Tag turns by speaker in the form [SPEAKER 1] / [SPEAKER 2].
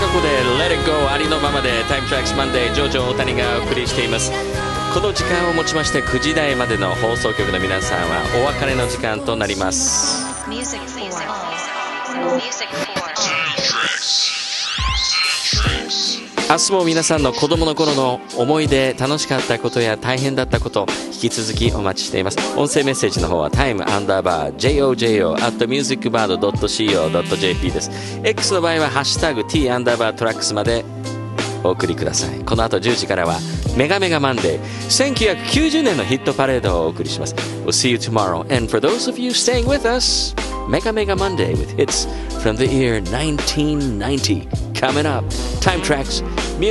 [SPEAKER 1] ここで Let It Go ありのままでタイムトラックスマンデージョジョ大谷がお送りしています。この時間をもちまして9時台までの放送局の皆さんはお別れの時間となります。明日も皆さんの子供の頃の思い出、楽しかったことや大変だったこと引き続きお待ちしています。音声メッセージの方は time_jojo@musicbird.co.jp です。 X の場合はハッシュタグ T_tracks までお送りください。この後10時からはメガメガマンデー1990年のヒットパレードをお送りします。 We'll see you tomorrow, and for those of you staying with us, Mega Mega Monday with hits from the year 1990 coming up. Time Tracks